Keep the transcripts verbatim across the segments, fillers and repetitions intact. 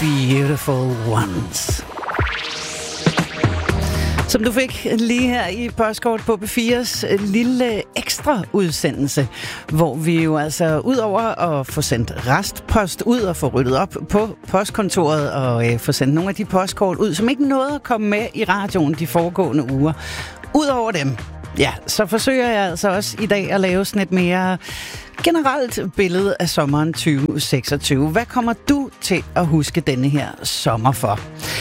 Beautiful Ones. Som du fik lige her i Postkort på B fire's lille ekstra udsendelse, hvor vi jo altså ud over at få sendt restpost ud og få ryddet op på postkontoret og øh, få sendt nogle af de postkort ud, som ikke nåede at komme med i radioen de foregående uger. Udover dem, ja, så forsøger jeg altså også i dag at lave sådan et mere generelt billede af sommeren tyve seksogtyve. Hvad kommer du til at huske denne her sommer for?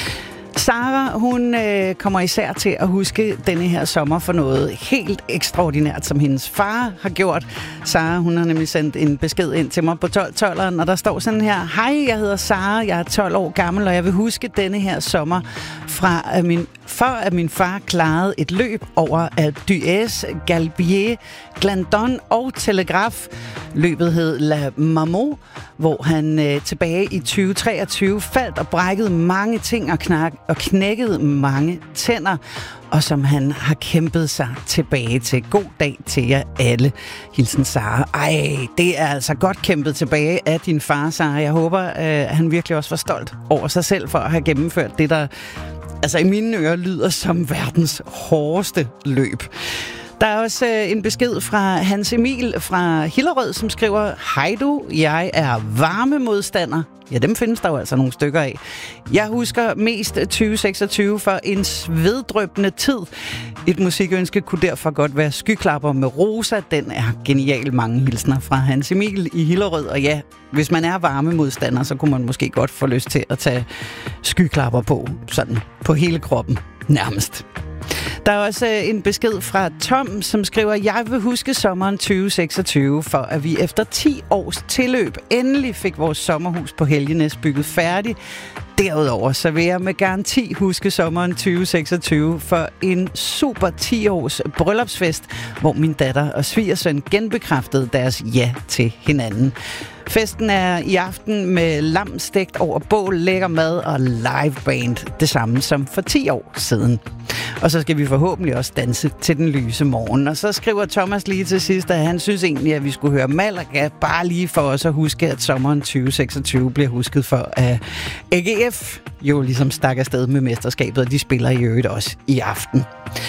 Sara, hun øh, kommer især til at huske denne her sommer for noget helt ekstraordinært, som hendes far har gjort. Sara, hun har nemlig sendt en besked ind til mig på tolv tolveren, og der står sådan her: Hej, jeg hedder Sara, jeg er tolv år gammel, og jeg vil huske denne her sommer fra at min, for at min far klarede et løb over Dues, Galbier, Glandon og Telegraf. Løbet hed La Marmot, hvor han øh, tilbage i tyve treogtyve faldt og brækkede mange ting og, knak, og knækkede mange tænder, og som han har kæmpet sig tilbage til. God dag til jer alle. Hilsen Sara. Ej, det er altså godt kæmpet tilbage af din far, Sara. Jeg håber, øh, han virkelig også var stolt over sig selv for at have gennemført det, der altså i mine ører lyder som verdens hårdeste løb. Der er også øh, en besked fra Hans Emil fra Hillerød, som skriver: Hej du, jeg er varmemodstander. Ja, dem findes der jo altså nogle stykker af. Jeg husker mest tyve seksogtyve for en sveddrøbende tid. Et musikønske kunne derfor godt være Skyklapper med Rosa. Den er genial. Mange hilsner fra Hans Emil i Hillerød. Og ja, hvis man er varmemodstander, så kunne man måske godt få lyst til at tage Skyklapper på, sådan på hele kroppen nærmest. Der er også en besked fra Tom, som skriver: Jeg vil huske sommeren tyve seksogtyve, for at vi efter ti års tilløb endelig fik vores sommerhus på Helgenæs bygget færdigt. Derudover så vil jeg med garanti huske sommeren tyve seksogtyve for en super ti års bryllupsfest, hvor min datter og svigersøn genbekræftede deres ja til hinanden. Festen er i aften med lam stegt over bål, lækker mad og liveband. Det samme som for ti år siden. Og så skal vi forhåbentlig også danse til den lyse morgen. Og så skriver Thomas lige til sidst, at han synes egentlig, at vi skulle høre Malaga, bare lige for os at huske, at sommeren tyve seksogtyve bliver husket for, at A G F jo ligesom stak afsted med mesterskabet, og de spiller i øvrigt også i aften.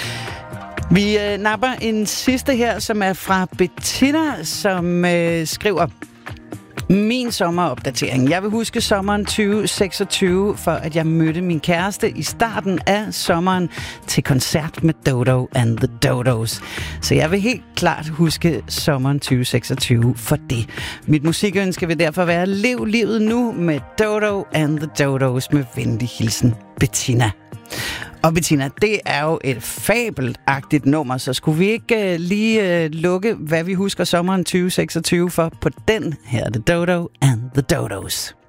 Vi øh, napper en sidste her, som er fra Bettina, som øh, skriver: Min sommeropdatering. Jeg vil huske sommeren tyve seksogtyve, for at jeg mødte min kæreste i starten af sommeren til koncert med Dodo and the Dodos. Så jeg vil helt klart huske sommeren tyve seksogtyve for det. Mit musikønske vil derfor være: Lev livet nu med Dodo and the Dodos. Med venlig hilsen, Bettina. Og Bettina, det er jo et fabelagtigt nummer, så skulle vi ikke uh, lige uh, lukke, hvad vi husker sommeren tyve seksogtyve for på den her, The Dodo and the Dodos.